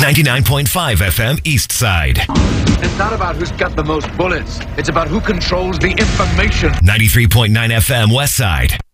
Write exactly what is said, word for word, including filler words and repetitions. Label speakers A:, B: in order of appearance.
A: ninety-nine point five F M East Side.
B: It's not about who's got the most bullets. It's about who controls the information.
A: ninety-three point nine F M West Side.